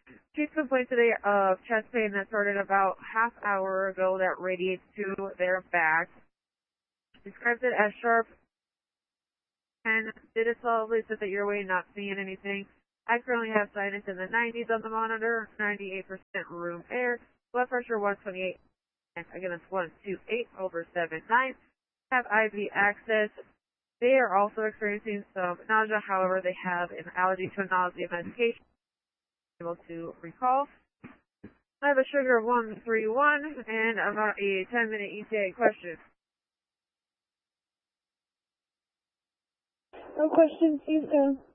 Chief complaint today of chest pain that started about half hour ago that radiates to their back. Describes it as sharp and did it solidly, said that you're away not seeing anything. I currently have sinus in the 90s on the monitor, 98% room air, blood pressure 128, and again it's 128/79. Have IV access. They are also experiencing some nausea, however they have an allergy to nausea medication. Able to recall. I have a sugar of 131 and about a 10-minute ETA question. No questions, you soon.